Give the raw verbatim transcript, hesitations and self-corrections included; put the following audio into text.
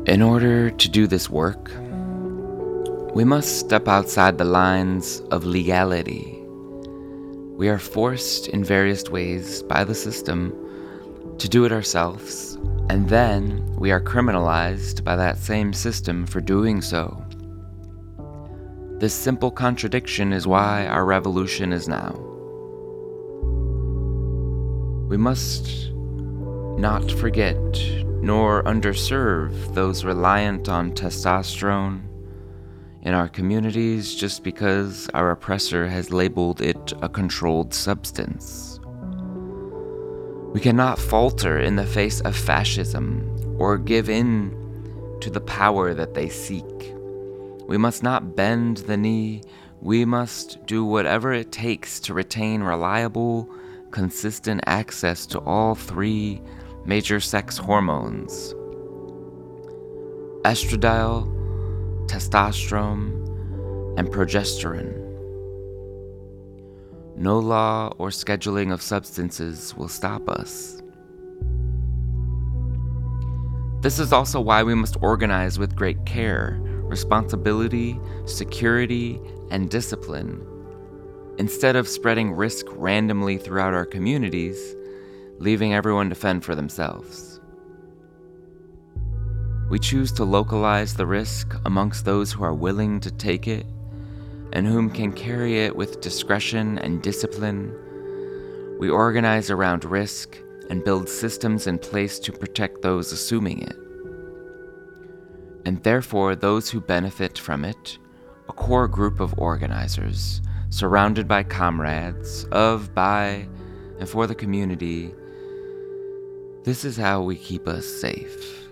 In order to do this work, we must step outside the lines of legality. We are forced in various ways by the system to do it ourselves, and then we are criminalized by that same system for doing so. This simple contradiction is why our revolution is now. We must not forget nor underserve those reliant on testosterone in our communities just because our oppressor has labeled it a controlled substance. We cannot falter in the face of fascism or give in to the power that they seek. We must not bend the knee. We must do whatever it takes to retain reliable, consistent access to all three major sex hormones: estradiol, testosterone, and progesterone. No law or scheduling of substances will stop us. This is also why we must organize with great care, responsibility, security, and discipline. Instead of spreading risk randomly throughout our communities, leaving everyone to fend for themselves. We choose to localize the risk amongst those who are willing to take it and whom can carry it with discretion and discipline. We organize around risk and build systems in place to protect those assuming it. And therefore, those who benefit from it, a core group of organizers, surrounded by comrades, of, by, and for the community. This is how we keep us safe.